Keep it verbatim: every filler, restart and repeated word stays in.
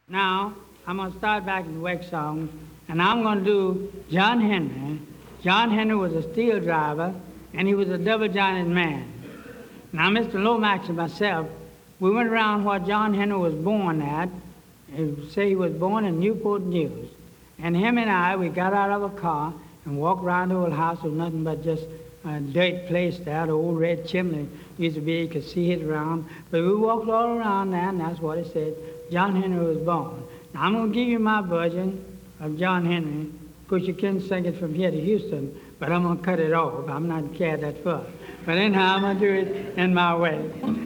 Now, I'm going to start back in the wax song, and I'm going to do John Henry. John Henry was a steel driver, and he was a double-jointed man. Now, Mister Lomax and myself, we went around where John Henry was born at. They say he was born in Newport News. And him and I, we got out of a car and walked around the old house with nothing but just a dirt place there. The old red chimney used to be, you could see it around. But we walked all around there, and that's what it said. John Henry was born. Now, I'm going to give you my version of John Henry. Of course, you can sing it from here to Houston, but I'm going to cut it off. I'm not carried that far. But anyhow, I'm going to do it in my way.